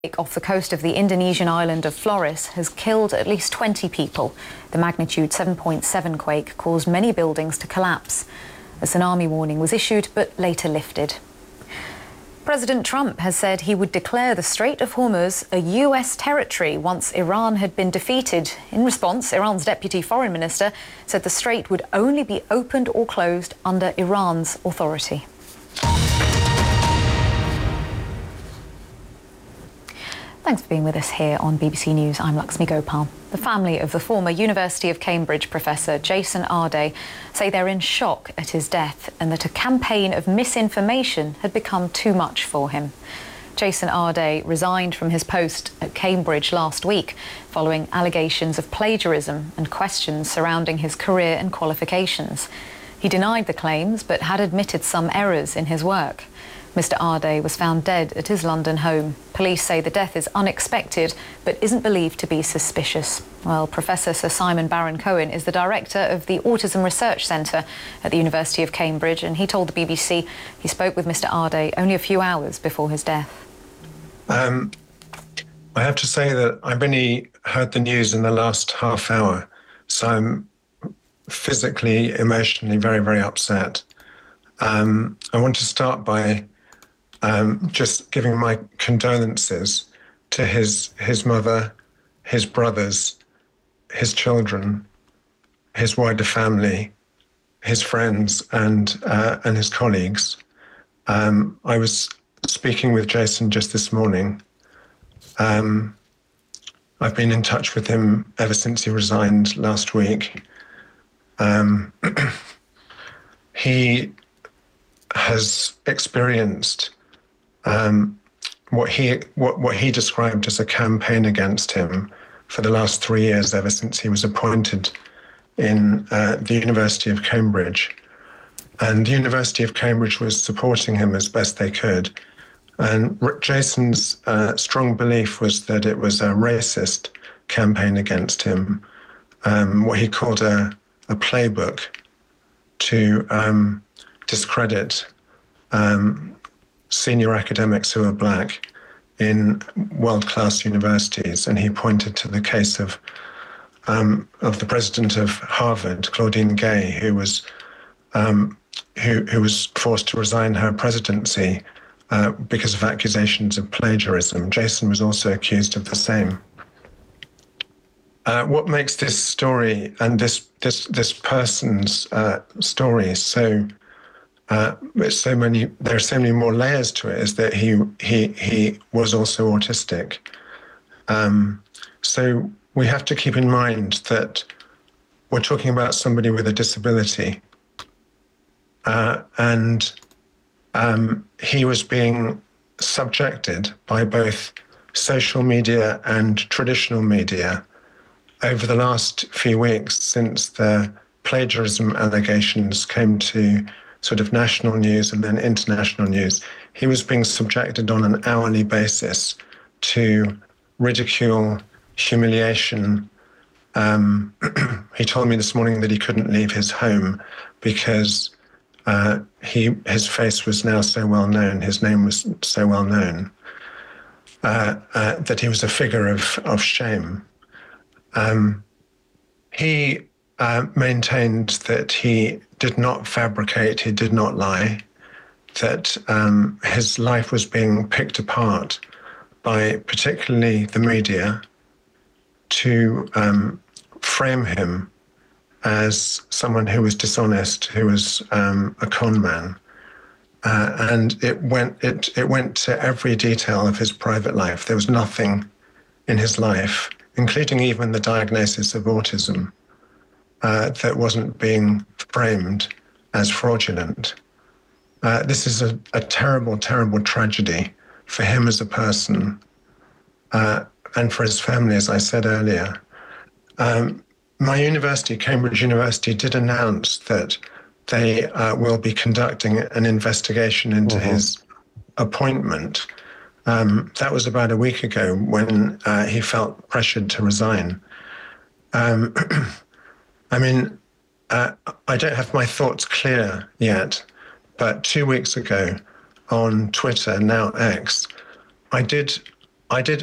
Off the coast of the Indonesian island of Flores has killed at least 20 people. The magnitude 7.7 quake caused many buildings to collapse. A tsunami warning was issued but later lifted. President Trump has said he would declare the Strait of Hormuz a US territory once Iran had been defeated. In response, Iran's deputy foreign minister said the strait would only be opened or closed under Iran's authority. Thanks for being with us here on BBC News. I'm Laxmi Gopal. The family of the former University of Cambridge professor Jason Arday say they're in shock at his death and that a campaign of misinformation had become too much for him. Jason Arday resigned from his post at Cambridge last week following allegations of plagiarism and questions surrounding his career and qualifications. He denied the claims but had admitted some errors in his work. Mr. Arday was found dead at his London home. Police say the death is unexpected but isn't believed to be suspicious. Well, Professor Sir Simon Baron-Cohen is the director of the Autism Research Centre at the University of Cambridge, and he told the BBC he spoke with Mr. Arday only a few hours before his death. I have to say that I've only heard the news in the last half hour, so I'm physically, emotionally very, very upset. I want to start by just giving my condolences to his mother, his brothers, his children, his wider family, his friends, and his colleagues. I was speaking with Jason just this morning. I've been in touch with him ever since he resigned last week. He has experienced what he described as a campaign against him for the last 3 years, ever since he was appointed in the University of Cambridge. And the University of Cambridge was supporting him as best they could. And Jason's strong belief was that it was a racist campaign against him, what he called a playbook to discredit senior academics who are black in world-class universities. And he pointed to the case of the president of Harvard, Claudine Gay, who was forced to resign her presidency because of accusations of plagiarism. Jason was also accused of the same. What makes this story and this person's story there are so many more layers to it, is that he was also autistic. So we have to keep in mind that we're talking about somebody with a disability, and he was being subjected by both social media and traditional media over the last few weeks since the plagiarism allegations came to sort of national news and then international news. He was being subjected on an hourly basis to ridicule, humiliation. He told me this morning that he couldn't leave his home because his face was now so well known, his name was so well known, that he was a figure of shame. He maintained that he did not fabricate, he did not lie, that his life was being picked apart by particularly the media to frame him as someone who was dishonest, who was a con man. And it went to every detail of his private life. There was nothing in his life, including even the diagnosis of autism, that wasn't being framed as fraudulent. This is a terrible, terrible tragedy for him as a person, and for his family, as I said earlier. My university, Cambridge University, did announce that they will be conducting an investigation into his appointment. That was about a week ago when he felt pressured to resign. I mean, I don't have my thoughts clear yet, but 2 weeks ago on Twitter, now X, I did I did